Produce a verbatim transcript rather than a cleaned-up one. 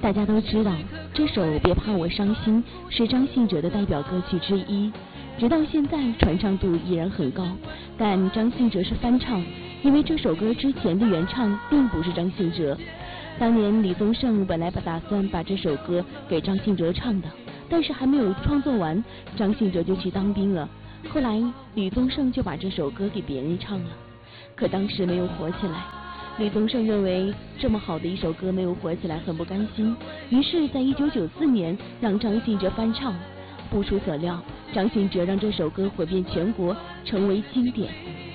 大家都知道，这首《别怕我伤心》是张信哲的代表歌曲之一，直到现在传唱度依然很高。但张信哲是翻唱，因为这首歌之前的原唱并不是张信哲。当年李宗盛本来打算把这首歌给张信哲唱的，但是还没有创作完，张信哲就去当兵了。后来李宗盛就把这首歌给别人唱了，可当时没有火起来。李宗盛认为这么好的一首歌没有火起来，很不甘心，于是在一九九四年让张信哲翻唱。不出所料，张信哲让这首歌火遍全国，成为经典。